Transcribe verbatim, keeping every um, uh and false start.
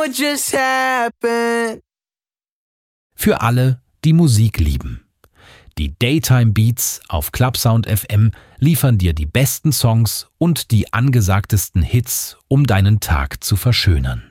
What just happened? Für alle, die Musik lieben. Die Daytime Beats auf Clubsound F M liefern dir die besten Songs und die angesagtesten Hits, um deinen Tag zu verschönern.